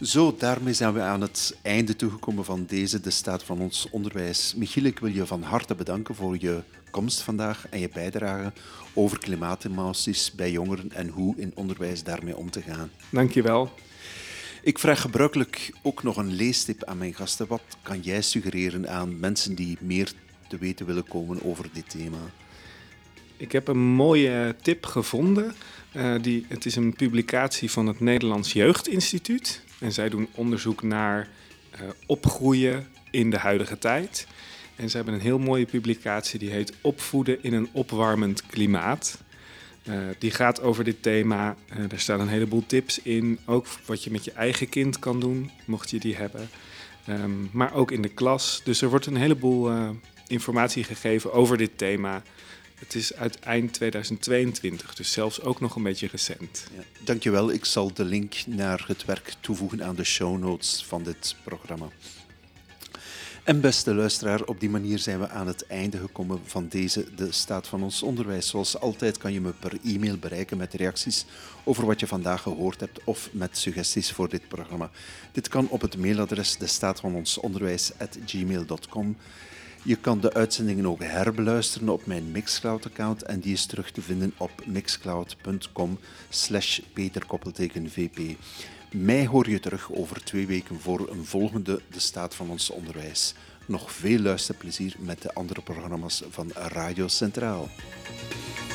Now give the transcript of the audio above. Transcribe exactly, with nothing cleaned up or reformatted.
Zo, daarmee zijn we aan het einde toegekomen van deze, de staat van ons onderwijs. Michiel, ik wil je van harte bedanken voor je komst vandaag en je bijdrage over klimaatemoties bij jongeren en hoe in onderwijs daarmee om te gaan. Dank je wel. Ik vraag gebruikelijk ook nog een leestip aan mijn gasten. Wat kan jij suggereren aan mensen die meer te weten willen komen over dit thema? Ik heb een mooie tip gevonden. Uh, die, het is een publicatie van het Nederlands Jeugdinstituut. En zij doen onderzoek naar uh, opgroeien in de huidige tijd. En ze hebben een heel mooie publicatie die heet Opvoeden in een opwarmend klimaat. Uh, die gaat over dit thema. Uh, daar staan een heleboel tips in. Ook wat je met je eigen kind kan doen, mocht je die hebben. Um, maar ook in de klas. Dus er wordt een heleboel uh, informatie gegeven over dit thema. Het is uit eind tweeduizend tweeëntwintig, dus zelfs ook nog een beetje recent. Ja, dankjewel. Ik zal de link naar het werk toevoegen aan de show notes van dit programma. En beste luisteraar, op die manier zijn we aan het einde gekomen van deze, de staat van ons onderwijs. Zoals altijd kan je me per e-mail bereiken met reacties over wat je vandaag gehoord hebt of met suggesties voor dit programma. Dit kan op het mailadres de staat van ons onderwijs at gmail dot com. Je kan de uitzendingen ook herbeluisteren op mijn Mixcloud-account en die is terug te vinden op mixcloud punt com slash peter v p. Mij hoor je terug over twee weken voor een volgende De Staat van ons Onderwijs. Nog veel luisterplezier met de andere programma's van Radio Centraal.